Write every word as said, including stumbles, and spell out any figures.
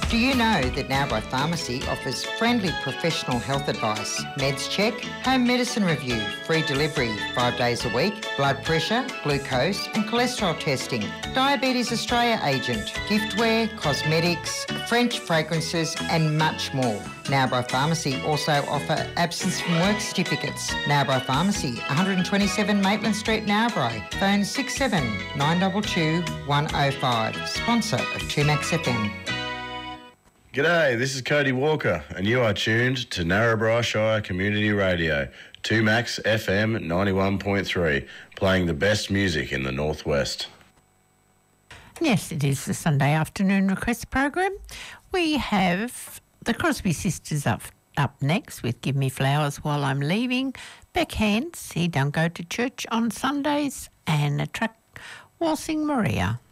Do you know that Narrabri Pharmacy offers friendly professional health advice, meds check, home medicine review, free delivery five days a week, blood pressure, glucose and cholesterol testing, Diabetes Australia agent, giftware, cosmetics, French fragrances and much more. Narrabri Pharmacy also offer absence from work certificates. Narrabri Pharmacy, one twenty-seven Maitland Street, Narrabri. Phone six seven nine two two, one oh five. Sponsor of two Max F M. G'day, this is Cody Walker and you are tuned to Narrabri Shire Community Radio, two Max F M ninety-one point three, playing the best music in the Northwest. Yes, it is the Sunday afternoon request program. We have the Crosby Sisters up, up next with Give Me Flowers While I'm Leaving, Beck Hands, He Don't Go to Church on Sundays, and a track Waltzing Maria.